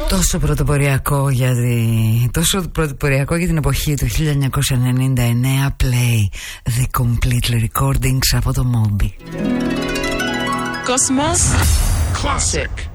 Τόσο πρωτοποριακό για την εποχή του 1999. Play the complete recordings από το Moby. Cosmos Classic.